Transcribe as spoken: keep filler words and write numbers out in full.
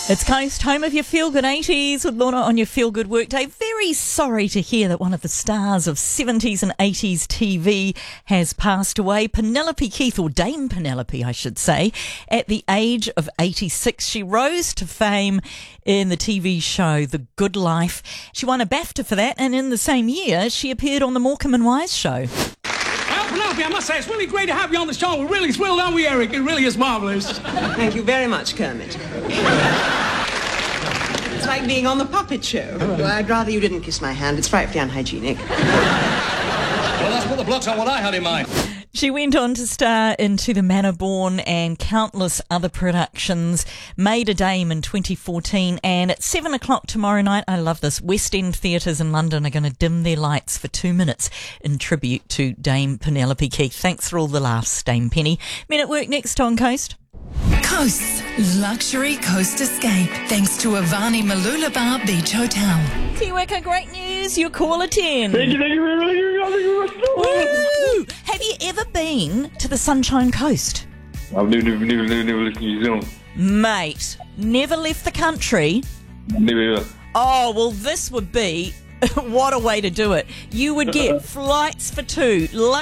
It's Coast, home of your feel-good eighties with Lorna on your feel-good workday. Very sorry to hear that one of the stars of seventies and eighties T V has passed away. Penelope Keith, or Dame Penelope, I should say, at the age of eighty-six. She rose to fame in the T V show The Good Life. She won a BAFTA for that, and in the same year, she appeared on the Morecambe and Wise show. Well, Penelope, I must say, it's really great to have you on the show. We're really thrilled, aren't we, Eric? It really is marvellous. Thank you very much, Kermit. It's like being on the puppet show. Well, I'd rather you didn't kiss my hand. It's frightfully unhygienic. Well, that's what the block's on what I had in mind. She went on to star in To the Manor Born and countless other productions, made a dame in twenty fourteen, and at seven o'clock tomorrow night, I love this, West End theatres in London are going to dim their lights for two minutes in tribute to Dame Penelope Keith. Thanks for all the laughs, Dame Penny. Men at Work next on Coast. Coast's luxury coast escape, thanks to Avani Malula Bar Beach Hotel. Tiwaka, great news, you're caller ten. Thank you, thank you very much. Thank you very much. Woo! Have you ever been to the Sunshine Coast? I've never, never, never, never, never left New Zealand. Mate, never left the country? Never ever. Oh, well, this would be, what a way to do it. You would get flights for two,